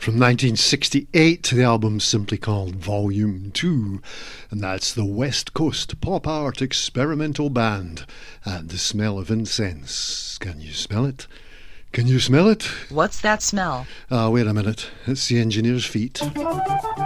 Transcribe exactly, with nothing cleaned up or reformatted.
from nineteen sixty-eight. The album's simply called Volume two, and that's the West Coast Pop Art Experimental Band and The Smell of Incense. Can you smell it? Can you smell it? What's that smell? Ah, uh, wait a minute. It's the engineer's feet.